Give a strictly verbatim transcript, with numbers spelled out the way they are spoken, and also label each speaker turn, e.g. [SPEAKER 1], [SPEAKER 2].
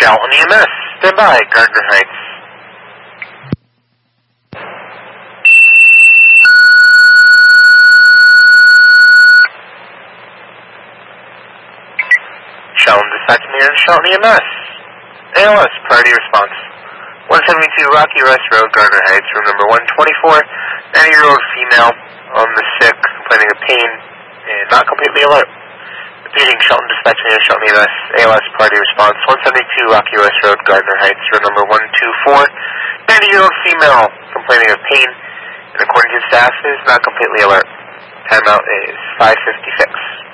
[SPEAKER 1] Shelton E M S, stand by, Gardner Heights. Shelton Dispatch Near Shelton E M S. A L S, priority response. one seventy-two Rocky Rest Road, Gardner Heights, room number one twenty-four. ninety-year-old female on the sick, complaining of pain and not completely alert. Repeating, Shelton Dispatch Near Shelton E M S. A L S, priority response. one seventy-two Rocky Rest Road, Gardner Heights, room number one twenty-four. ninety-year-old female complaining of pain and according to staff is not completely alert. Timeout is five fifty-six.